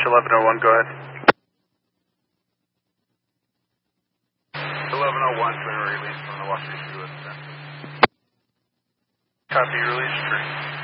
1101, go ahead. 1101, clear release from the Washington U.S. Center. Copy, release tree.